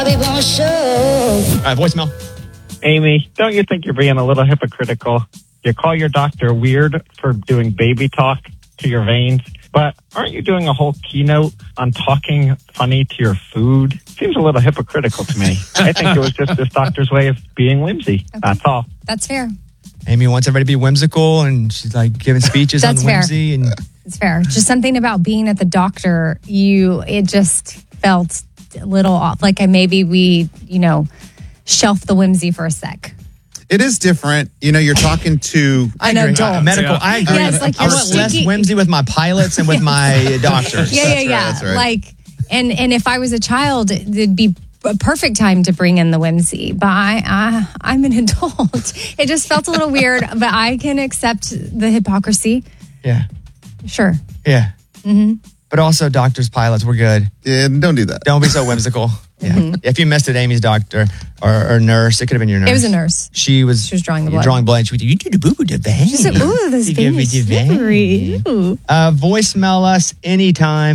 Bobby Bones Show. All right, voicemail. Amy, don't you think you're being a little hypocritical? You call your doctor weird for doing baby talk to your veins, but aren't you doing a whole keynote on talking funny to your food? Seems a little hypocritical to me. I think it was just this doctor's way of being whimsy. Okay. That's all. That's fair. Amy wants everybody to be whimsical, and she's like giving speeches on whimsy. And it's fair. Just something about being at the doctor, it just felt a little off. Like maybe we, shelf the whimsy for a sec. It is different. You're talking to an adult. Medical. I agree. Yes, like I want less whimsy with my pilots and with my doctors. Yeah. That's right. Like, and if I was a child, it'd be a perfect time to bring in the whimsy. But I'm an adult. It just felt a little weird, but I can accept the hypocrisy. Yeah. Sure. Yeah. Mm-hmm. But also, doctors, pilots, we're good. Yeah, don't do that. Don't be so whimsical. Yeah. Mm-hmm. If you missed it, Amy's doctor or nurse, it could have been your nurse. It was a nurse. She was drawing the blood. Drawing blood. She would, you did a boo-boo to vein. She said, ooh, this vein is slippery. Voicemail us anytime,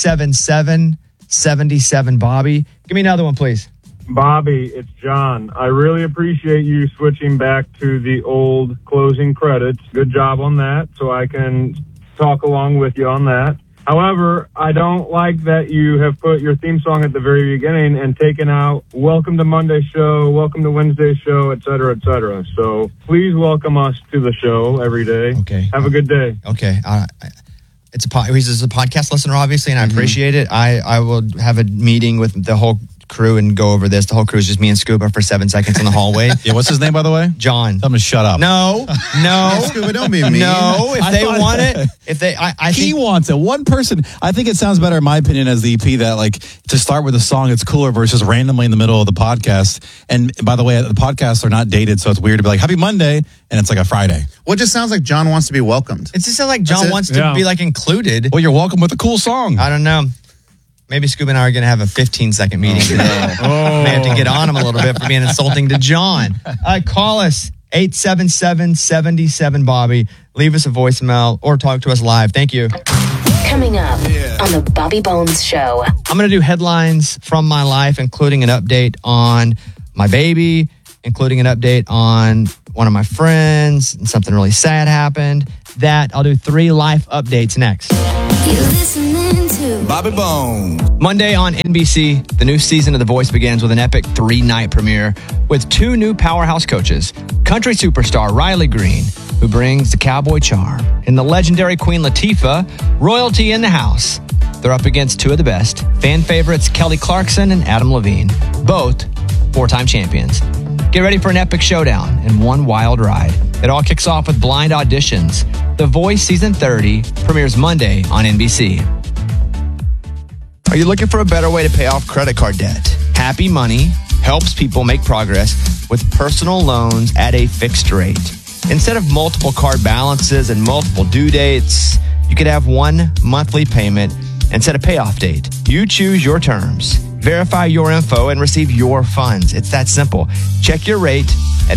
877-77-BOBBY. Give me another one, please. Bobby, it's John. I really appreciate you switching back to the old closing credits. Good job on that, so I can talk along with you on that. However, I don't like that you have put your theme song at the very beginning and taken out welcome to Monday show, welcome to Wednesday show, et cetera, et cetera. So please welcome us to the show every day. Okay. Have a good day. Okay. He's a podcast listener, obviously, and I appreciate it. I will have a meeting with the whole crew and go over this. The whole crew is just me and Scuba for 7 seconds in the hallway. Yeah, what's his name, by the way? John. Tell him to shut up. No. Scuba, don't be mean. No, if they want it, I think he wants it. One person. I think it sounds better, in my opinion, as the EP that to start with a song, it's cooler versus randomly in the middle of the podcast. And by the way, the podcasts are not dated, so it's weird to be like Happy Monday, and it's like a Friday. Well, it just sounds like John wants to be welcomed. It just sounds like John wants to be included. Well, you're welcome with a cool song. I don't know. Maybe Scuba and I are going to have a 15-second meeting today. May have to get on him a little bit for being insulting to John. Call us, 877-77-BOBBY. Leave us a voicemail or talk to us live. Thank you. Coming up on the Bobby Bones Show. I'm going to do headlines from my life, including an update on my baby, including an update on one of my friends, and something really sad happened. I'll do 3 life updates next. You're listening to Bobby Bone. Monday on NBC, the new season of The Voice begins with an epic 3-night premiere with 2 new powerhouse coaches, country superstar Riley Green, who brings the cowboy charm, and the legendary Queen Latifah, royalty in the house. They're up against 2 of the best, fan favorites Kelly Clarkson and Adam Levine, both 4-time champions. Get ready for an epic showdown and one wild ride. It all kicks off with blind auditions. The Voice Season 30 premieres Monday on NBC. Are you looking for a better way to pay off credit card debt? Happy Money helps people make progress with personal loans at a fixed rate. Instead of multiple card balances and multiple due dates, you could have one monthly payment and set a payoff date. You choose your terms. Verify your info and receive your funds. It's that simple. Check your rate at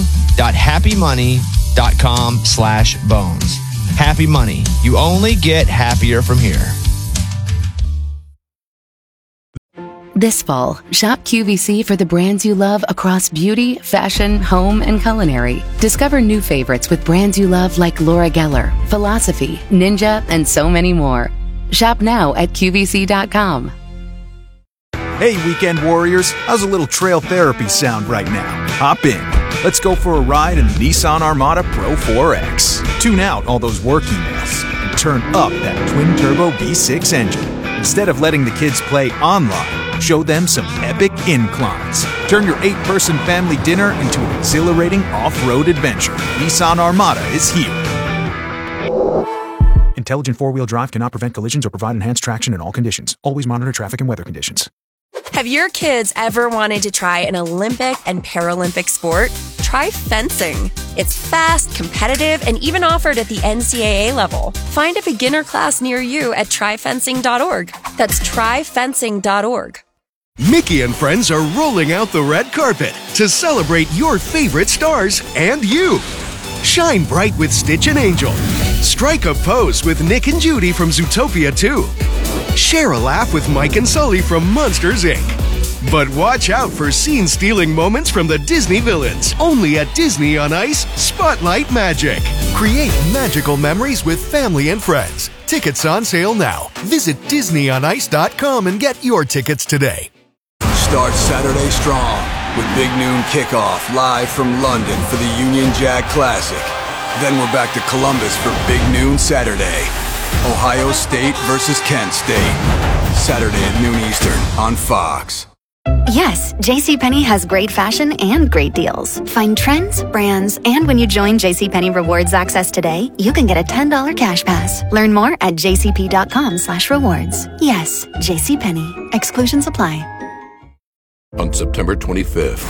hello.happymoney.com/bones. Happy Money. You only get happier from here. This fall, shop QVC for the brands you love across beauty, fashion, home, and culinary. Discover new favorites with brands you love like Laura Geller, Philosophy, Ninja, and so many more. Shop now at QVC.com. Hey, weekend warriors, how's a little trail therapy sound right now? Hop in. Let's go for a ride in the Nissan Armada Pro 4X. Tune out all those work emails and turn up that twin-turbo V6 engine. Instead of letting the kids play online, show them some epic inclines. Turn your 8-person family dinner into an exhilarating off-road adventure. Nissan Armada is here. Intelligent four-wheel drive cannot prevent collisions or provide enhanced traction in all conditions. Always monitor traffic and weather conditions. Have your kids ever wanted to try an Olympic and Paralympic sport? Try fencing. It's fast, competitive, and even offered at the NCAA level. Find a beginner class near you at tryfencing.org. That's tryfencing.org. Mickey and friends are rolling out the red carpet to celebrate your favorite stars and you. Shine bright with Stitch and Angel. Strike a pose with Nick and Judy from Zootopia 2. Share a laugh with Mike and Sully from Monsters, Inc. But watch out for scene-stealing moments from the Disney villains. Only at Disney on Ice, Spotlight Magic. Create magical memories with family and friends. Tickets on sale now. Visit DisneyOnIce.com and get your tickets today. Start Saturday strong with Big Noon Kickoff live from London for the Union Jack Classic. Then we're back to Columbus for Big Noon Saturday. Ohio State versus Kent State. Saturday at noon Eastern on Fox. Yes, JCPenney has great fashion and great deals. Find trends, brands, and when you join JCPenney Rewards Access today, you can get a $10 cash pass. Learn more at jcp.com/rewards. Yes, JCPenney. Exclusions apply. On September 25th.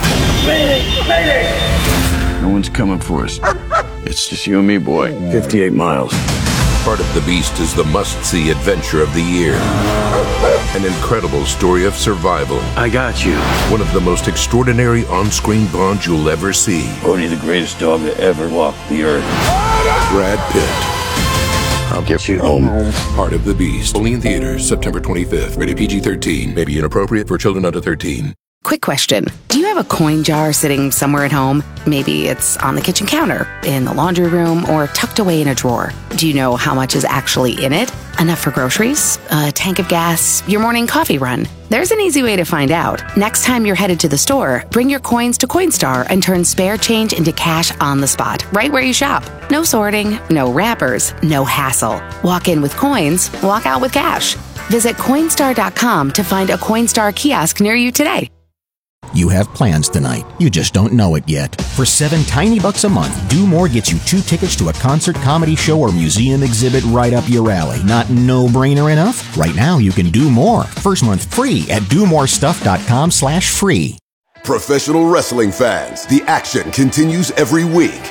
No one's coming for us. It's just you and me, boy. 58 miles. Part of the Beast is the must-see adventure of the year. An incredible story of survival. I got you. One of the most extraordinary on-screen bonds you'll ever see. Only the greatest dog that ever walked the earth. Brad Pitt. I'll get you home. Part of the Beast. Only in theaters September 25th. Rated PG-13. May be inappropriate for children under 13. Quick question. Do you have a coin jar sitting somewhere at home? Maybe it's on the kitchen counter, in the laundry room, or tucked away in a drawer. Do you know how much is actually in it? Enough for groceries, a tank of gas, your morning coffee run? There's an easy way to find out. Next time you're headed to the store, bring your coins to Coinstar and turn spare change into cash on the spot, right where you shop. No sorting, no wrappers, no hassle. Walk in with coins, walk out with cash. Visit Coinstar.com to find a Coinstar kiosk near you today. You have plans tonight. You just don't know it yet. For $7 tiny bucks a month, Do More gets you 2 tickets to a concert, comedy show, or museum exhibit right up your alley. Not no-brainer enough? Right now, you can do more. First month free at domorestuff.com/free. Professional wrestling fans, the action continues every week.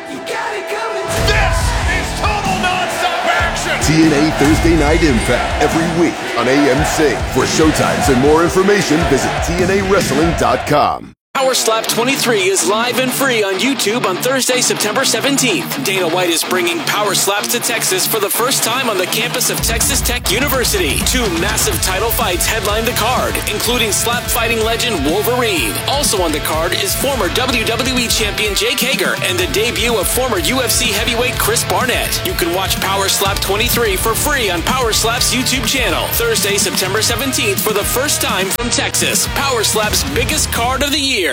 TNA Thursday Night Impact every week on AMC. For showtimes and more information, visit TNAWrestling.com. Power Slap 23 is live and free on YouTube on Thursday, September 17th. Dana White is bringing Power Slaps to Texas for the first time on the campus of Texas Tech University. 2 massive title fights headline the card, including slap fighting legend Wolverine. Also on the card is former WWE champion Jake Hager and the debut of former UFC heavyweight Chris Barnett. You can watch Power Slap 23 for free on Power Slap's YouTube channel. Thursday, September 17th for the first time from Texas. Power Slap's biggest card of the year.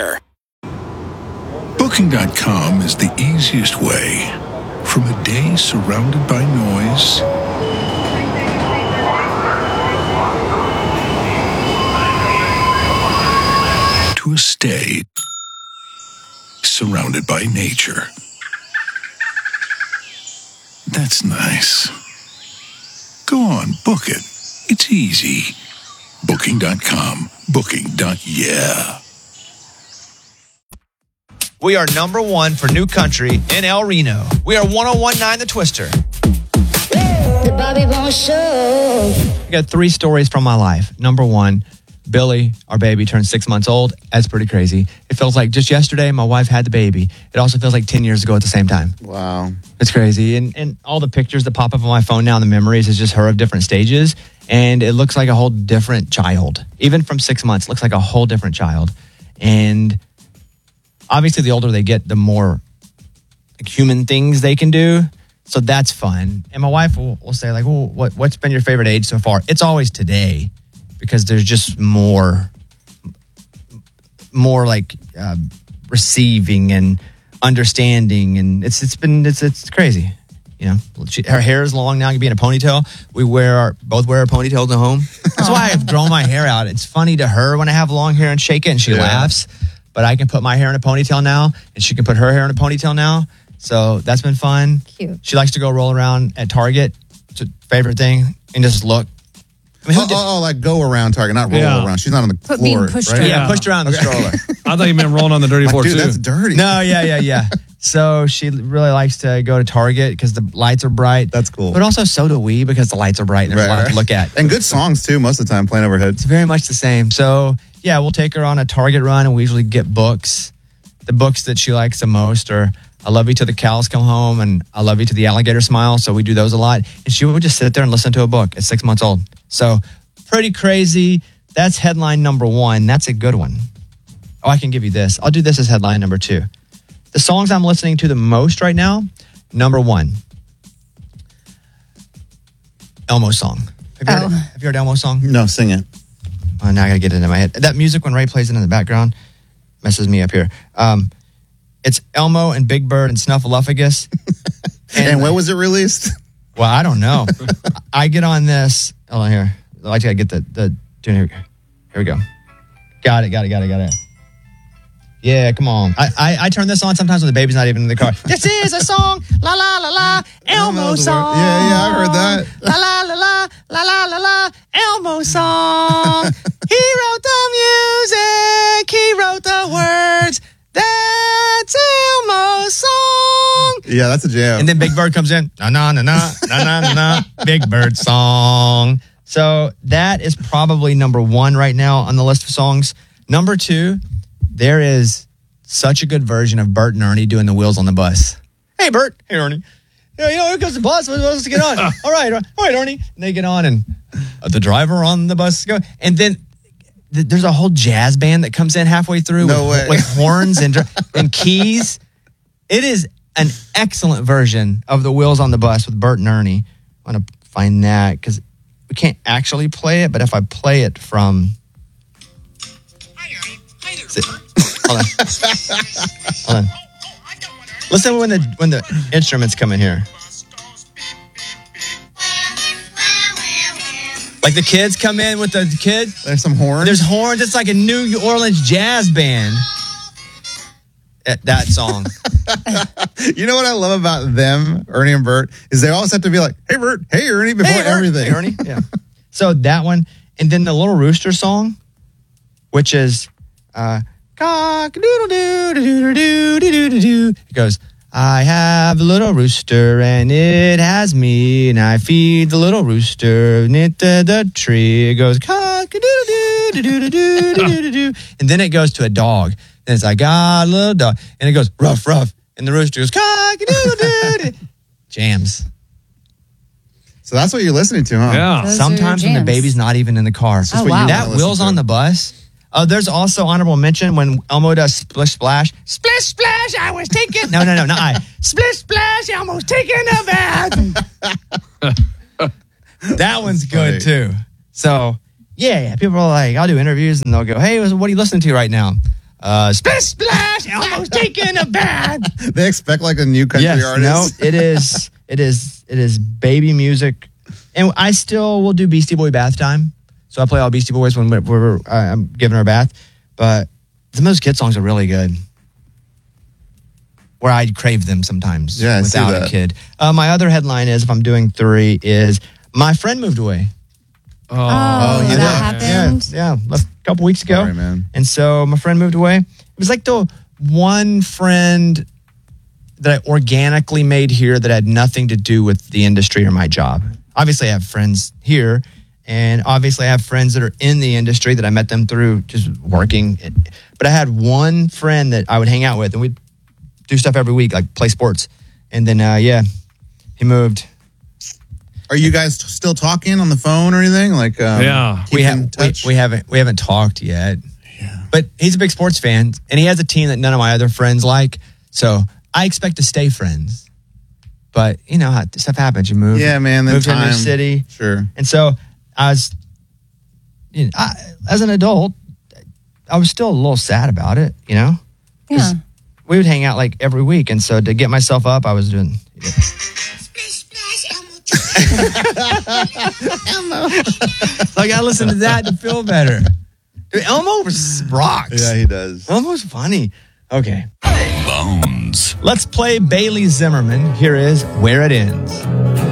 Booking.com is the easiest way from a day surrounded by noise to a stay surrounded by nature. That's nice. Go on, book it. It's easy. Booking.com. Booking.yeah. We are number 1 for new country in El Reno. We are 101.9 The Twister. The Bobby Bones Show. I got 3 stories from my life. Number 1, Billy, our baby, turned 6 months old. That's pretty crazy. It feels like just yesterday my wife had the baby. It also feels like 10 years ago at the same time. Wow. It's crazy. And all the pictures that pop up on my phone now, the memories, is just her of different stages. And it looks like a whole different child. Even from 6 months, it looks like a whole different child. And obviously, the older they get, the more like, human things they can do. So that's fun. And my wife will say, like, well, what's been your favorite age so far? It's always today because there's just more like receiving and understanding. And it's crazy. You know, her hair is long now. It can be in a ponytail. We both wear our ponytails at home. That's why I've grown my hair out. It's funny to her when I have long hair and shake it and she laughs. But I can put my hair in a ponytail now, and she can put her hair in a ponytail now. So that's been fun. Cute. She likes to go roll around at Target. It's her favorite thing. And just look. I mean, like go around Target, not roll around. She's not on the floor, right? Yeah, pushed around the stroller. I thought you meant rolling on the dirty floor, dude, too. that's dirty. No, yeah. So she really likes to go to Target because the lights are bright. That's cool. But also so do we because the lights are bright and there's a lot to look at. And good songs, too, most of the time, playing overhead. It's very much the same. So, yeah, we'll take her on a Target run, and we usually get books. The books that she likes the most are I Love You Till the Cows Come Home and I Love You Till the Alligator Smile. So we do those a lot. And she would just sit there and listen to a book at 6 months old. So pretty crazy. that's headline number 1. That's a good one. Oh, I can give you this. I'll do this as headline number 2. The songs I'm listening to the most right now, number 1. Elmo's song. Have you heard Elmo's song? No, sing it. Oh, now I gotta get it in my head. That music when Ray plays it in the background messes me up here. It's Elmo and Big Bird and Snuffleupagus. And when was it released? Well, I don't know. I get on this. Hold on here. I gotta get the tune here. Here we go. Got it. Yeah, come on. I turn this on sometimes when the baby's not even in the car. This is a song, la la la la, Elmo song. Yeah, I heard that. La la la la, la la la la, Elmo song. He wrote the music, he wrote the words. That's Elmo's song. Yeah, that's a jam. And then Big Bird comes in. Na na na na na na na. Big Bird song. So that is probably number 1 right now on the list of songs. Number 2, there is such a good version of Bert and Ernie doing the Wheels on the Bus. Hey, Bert. Hey, Ernie. Yeah, here comes the bus. What else to get on? All right, Ernie. And they get on, and the driver on the bus go. And then there's a whole jazz band that comes in halfway through with horns and keys. It is an excellent version of the Wheels on the Bus with Bert and Ernie. I want to find that because we can't actually play it, but if I play it from... Hold on. Listen when the instruments come in here. Like the kids come in with the kid. There's some horns. There's horns. It's like a New Orleans jazz band. That song. You know what I love about them, Ernie and Bert, is they always have to be like, hey, Bert, hey, Ernie, before everything. Hey, Ernie. Yeah. So that one. And then the Little Rooster song, which is cock-a-doodle-doo-doo-doo-doo-doo-doo-doo. It goes, I have a little rooster and it has me and I feed the little rooster knit the tree. It goes cock-a-doodle-doo-doo-doo-doo-doo-doo. And then it goes to a dog. And it's like, got a little dog. And it goes, ruff, ruff. And the rooster goes, cock-a-doodle-doo. Jams. So that's what you're listening to, huh? Yeah. Sometimes when the baby's not even in the car. That Wheels on the Bus. There's also honorable mention when Elmo does Splish Splash. Splish Splash, I was taking... No, not I. Splish Splash, Elmo's taking a bath. That one's good, too. So, yeah. People are like, I'll do interviews, and they'll go, hey, what are you listening to right now? Splish Splash, Elmo's taking a bath. They expect like a new country artist. No, it is baby music. And I still will do Beastie Boy bath time. So I play all Beastie Boys when I'm giving her a bath. But some of those kid songs are really good. Where I crave them sometimes without a kid. My other headline is, if I'm doing 3, is my friend moved away. That happened? Yeah, left a couple weeks ago. Sorry, man. And so my friend moved away. It was like the one friend that I organically made here that had nothing to do with the industry or my job. Obviously, I have friends here. And obviously, I have friends that are in the industry that I met them through just working. But I had one friend that I would hang out with, and we'd do stuff every week, like play sports. And then, he moved. Are you guys still talking on the phone or anything? Like, we haven't talked yet. Yeah. But he's a big sports fan, and he has a team that none of my other friends like. So I expect to stay friends. But you know how stuff happens. You move. Yeah, man. Move to a new city. Sure. And so as an adult, I was still a little sad about it, you know? Yeah. We would hang out like every week. And so to get myself up, I was doing... Elmo. So I got to listen to that to feel better. Dude, Elmo rocks. Yeah, he does. Elmo's funny. Okay. Bones. Let's play Bailey Zimmerman. Here is Where It Ends.